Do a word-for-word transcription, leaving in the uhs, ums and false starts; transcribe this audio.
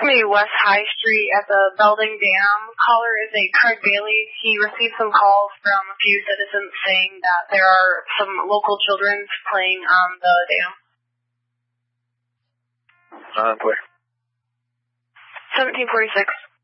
me West High Street at the Belding Dam. Caller is a Craig Bailey. He received some calls from a few citizens saying that there are some local children playing on the dam. Uh, where? seventeen forty-six.